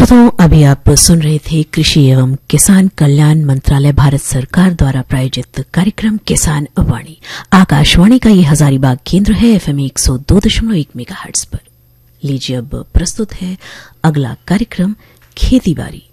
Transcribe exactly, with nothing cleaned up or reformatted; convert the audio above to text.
श्रोताओं, अभी आप सुन रहे थे कृषि एवं किसान कल्याण मंत्रालय भारत सरकार द्वारा प्रायोजित कार्यक्रम किसान वाणी। आकाशवाणी का ये हजारीबाग केंद्र है एफएम एक सौ दो दशमलव एक मेगाहर्ट्ज पर। लीजिए अब प्रस्तुत है अगला कार्यक्रम खेती बाड़ी।